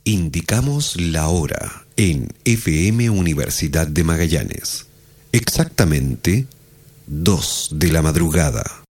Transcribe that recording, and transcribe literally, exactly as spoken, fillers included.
Indicamos la hora en F M Universidad de Magallanes. Exactamente dos de la madrugada.